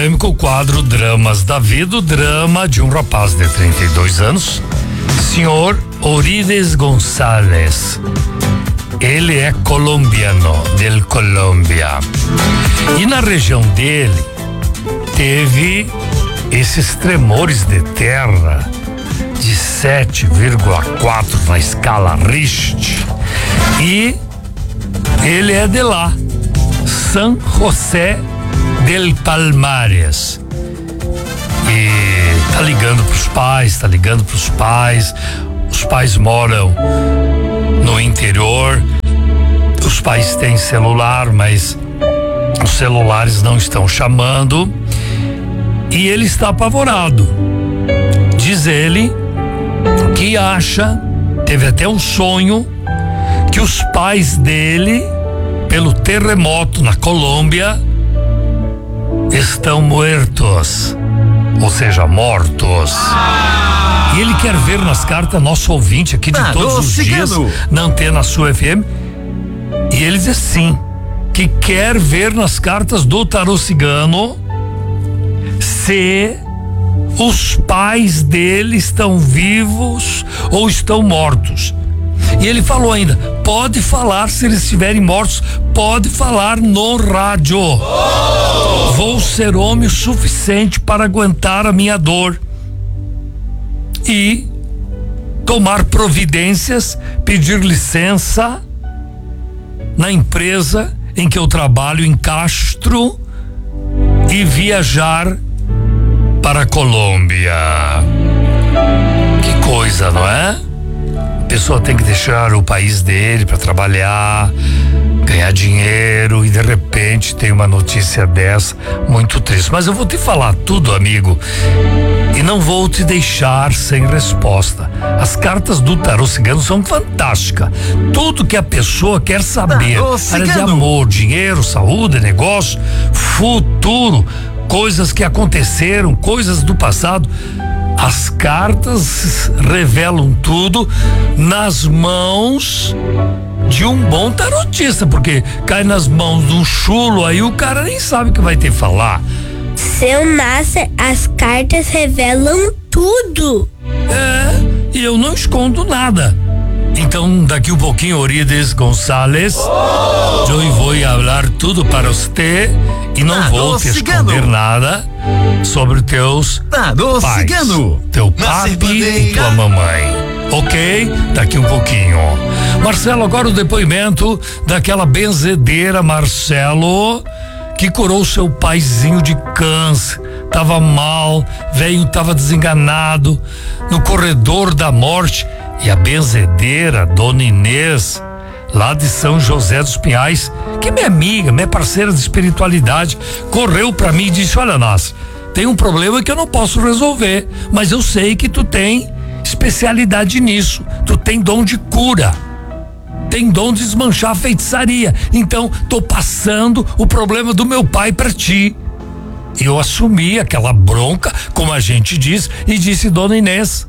O quadro Dramas da Vida, o drama de um rapaz de 32 anos, senhor Orides González. Ele é colombiano, del Colômbia. E na região dele teve esses tremores de terra de 7,4 na escala Richter. E ele é de lá, San José del Palmares. E tá ligando pros pais. Os pais moram no interior. Os pais têm celular, mas os celulares não estão chamando. E ele está apavorado. Diz ele que teve até um sonho que os pais dele, pelo terremoto na Colômbia, estão mortos, ou seja, mortos. E ele quer ver nas cartas, nosso ouvinte aqui de todos os dias, na Antena Sul FM, e ele diz assim, que quer ver nas cartas do tarô cigano se os pais dele estão vivos ou estão mortos. E ele falou ainda, pode falar se eles estiverem mortos, pode falar no rádio. Vou ser homem o suficiente para aguentar a minha dor e tomar providências, pedir licença na empresa em que eu trabalho em Castro e viajar para a Colômbia. Que coisa, não é? A pessoa tem que deixar o país dele para trabalhar, ganhar dinheiro, e de repente tem uma notícia dessa muito triste. Mas eu vou te falar tudo, amigo, e não vou te deixar sem resposta. As cartas do tarô cigano são fantásticas. Tudo que a pessoa quer saber, área de amor, dinheiro, saúde, negócio, futuro, coisas que aconteceram, coisas do passado. As cartas revelam tudo nas mãos de um bom tarotista, porque cai nas mãos de um chulo, aí o cara nem sabe o que vai ter que falar. Seu Master, as cartas revelam tudo. E eu não escondo nada. Então, daqui um pouquinho, Orides González, eu vou falar tudo para você e não vou te esconder nada sobre teus pais, teu papi e tua mamãe. Ok? Daqui um pouquinho. Marcelo, agora o depoimento daquela benzedeira, Marcelo, que curou seu paizinho de câncer. Tava mal, velho, tava desenganado, no corredor da morte. E a benzedeira, Dona Inês, lá de São José dos Pinhais, que é minha amiga, minha parceira de espiritualidade, correu pra mim e disse, olha, Nas, tem um problema que eu não posso resolver, mas eu sei que tu tem especialidade nisso, tu tem dom de cura, tem dom de desmanchar a feitiçaria, então tô passando o problema do meu pai pra ti. Eu assumi aquela bronca, como a gente diz, e disse, Dona Inês,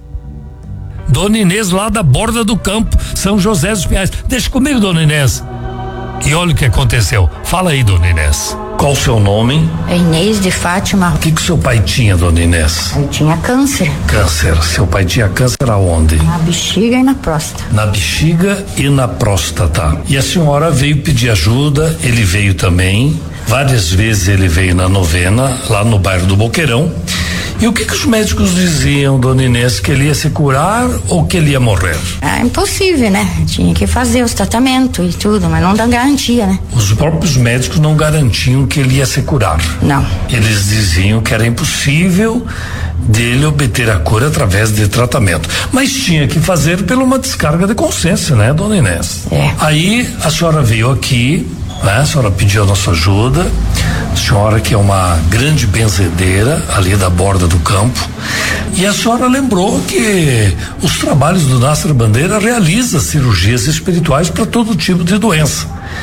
lá da borda do campo, São José dos Pinhais, deixa comigo, Dona Inês. E olha o que aconteceu. Fala aí, Dona Inês. Qual o seu nome? É Inês de Fátima. O que o seu pai tinha, Dona Inês? Ele tinha câncer. Câncer. Seu pai tinha câncer aonde? Na bexiga e na próstata. Na bexiga e na próstata. E a senhora veio pedir ajuda, ele veio também. Várias vezes ele veio na novena, lá no bairro do Boqueirão. E o que os médicos diziam, Dona Inês, que ele ia se curar ou que ele ia morrer? É impossível, né? Tinha que fazer os tratamentos e tudo, mas não dá garantia, né? Os próprios médicos não garantiam que ele ia se curar. Não. Eles diziam que era impossível dele obter a cura através de tratamento. Mas tinha que fazer por uma descarga de consciência, né, Dona Inês? É. Aí a senhora veio aqui, né? A senhora pediu a nossa ajuda. A senhora que é uma grande benzedeira ali da borda do campo, e a senhora lembrou que os trabalhos do Nasser Bandeira realiza cirurgias espirituais para todo tipo de doença.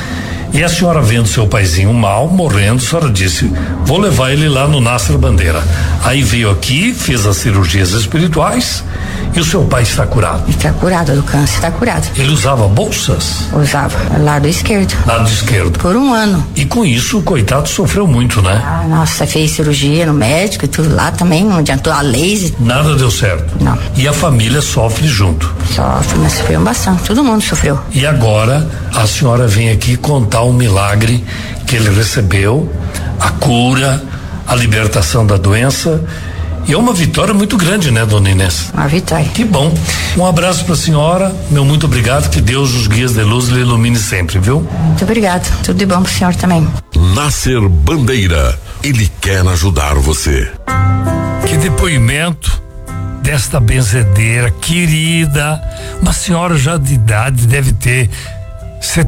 E a senhora vendo seu paizinho mal, morrendo, a senhora disse, vou levar ele lá no Nasser Bandeira. Aí veio aqui, fez as cirurgias espirituais e o seu pai está curado. Está curado do câncer, está curado. Ele usava bolsas? Usava, lado esquerdo. Lado esquerdo. Por 1 ano. E com isso o coitado sofreu muito, né? Ah, nossa, fez cirurgia no médico e tudo lá também, não adiantou a laser. Nada deu certo? Não. E a família sofre junto? Sofre, mas sofreu bastante, todo mundo sofreu. E agora a senhora vem aqui contar o milagre que ele recebeu, a cura, a libertação da doença. E é uma vitória muito grande, né, dona Inês? Uma vitória. Que bom. Um abraço pra senhora, meu muito obrigado, que Deus, os guias de luz, lhe ilumine sempre, viu? Muito obrigado, tudo de bom pro senhor também. Nasser Bandeira, ele quer ajudar você. Que depoimento desta benzedeira querida, uma senhora já de idade, deve ter